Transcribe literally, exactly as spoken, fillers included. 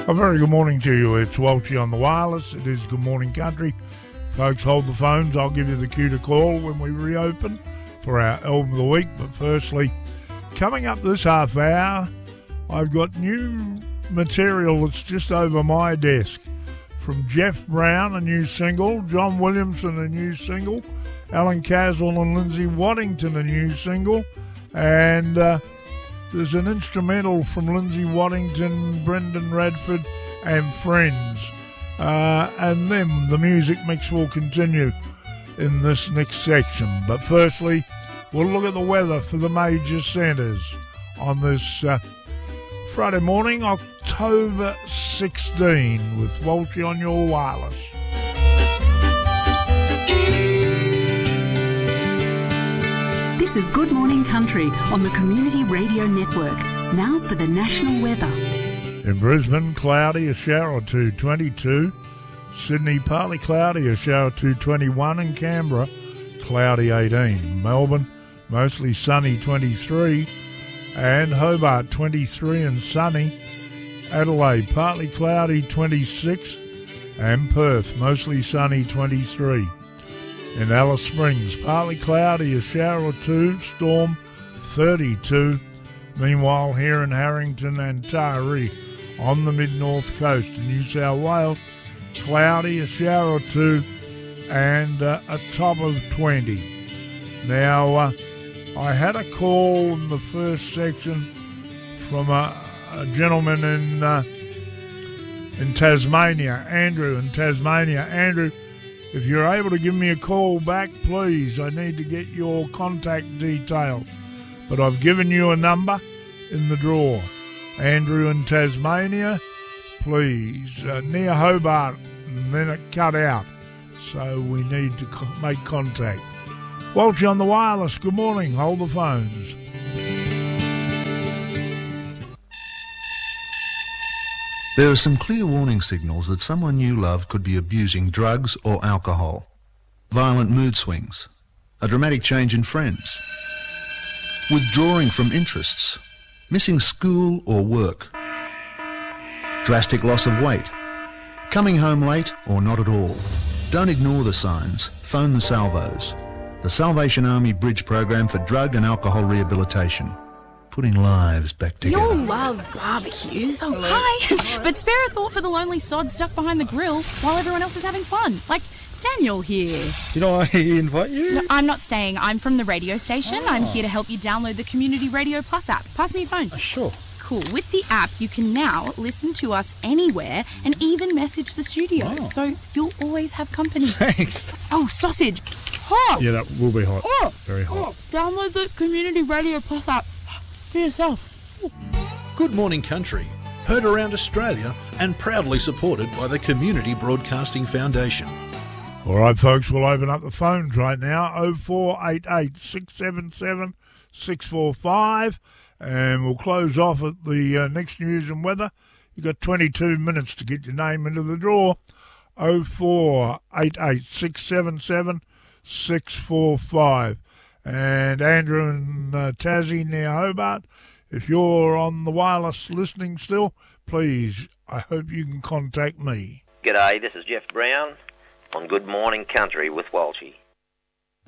A very good morning to you. It's Walshy on the wireless. It is Good Morning Country. Folks, hold the phones. I'll give you the cue to call when we reopen for our album of the week. But firstly, coming up this half hour, I've got new material that's just over my desk. From Jeff Brown, a new single. John Williamson, a new single. Alan Caswell and Lindsay Waddington, a new single. And uh, there's an instrumental from Lindsay Waddington, Brendan Radford and friends. Uh, and then the music mix will continue in this next section. But firstly, we'll look at the weather for the major centres on this uh, Friday morning, October sixteenth, with Walshy on your wireless. This is Good Morning Country on the Community Radio Network. Now for the national weather. In Brisbane, cloudy, a shower or two, twenty-two. Sydney, partly cloudy, a shower or two, twenty-one. In Canberra, cloudy, eighteen. Melbourne, mostly sunny, twenty-three. And Hobart, twenty-three and sunny. Adelaide, partly cloudy, twenty-six. And Perth, mostly sunny, twenty-three. In Alice Springs, partly cloudy, a shower or two, storm, thirty-two. Meanwhile, here in Harrington and Taree, on the mid-north coast of New South Wales, cloudy, a shower or two, and uh, a top of twenty. Now, uh, I had a call in the first section from a, a gentleman in uh, in Tasmania, Andrew in Tasmania. Andrew, if you're able to give me a call back, please, I need to get your contact details. But I've given you a number in the drawer. Andrew in Tasmania, please, uh, near Hobart, and then it cut out. So we need to co- make contact. Walshy on the wireless, good morning, hold the phones. There are some clear warning signals that someone you love could be abusing drugs or alcohol. Violent mood swings, a dramatic change in friends, withdrawing from interests, missing school or work, drastic loss of weight, coming home late or not at all. Don't ignore the signs. Phone the Salvos, the Salvation Army Bridge Program for Drug and Alcohol Rehabilitation. Putting lives back together. You'll love barbecues. Oh, hi. But spare a thought for the lonely sod stuck behind the grill while everyone else is having fun. Like Daniel here. Did I invite you? No, I'm not staying. I'm from the radio station. Oh. I'm here to help you download the Community Radio Plus app. Pass me your phone. Uh, sure. Cool. With the app, you can now listen to us anywhere and even message the studio. Oh. So you'll always have company. Thanks. Oh, sausage. Hot. Yeah, that will be hot. Oh. Very hot. Oh. Download the Community Radio Plus app for yourself. Ooh. Good Morning Country, heard around Australia and proudly supported by the Community Broadcasting Foundation. All right, folks, we'll open up the phones right now, oh four eight eight, six seven seven, six four five, and we'll close off at the uh, next news and weather. You've got twenty-two minutes to get your name into the draw, oh four eight eight, six seven seven, six four five. And Andrew and uh, Tassie near Hobart, if you're on the wireless listening still, please, I hope you can contact me. G'day, this is Jeff Brown on Good Morning Country with Walshy.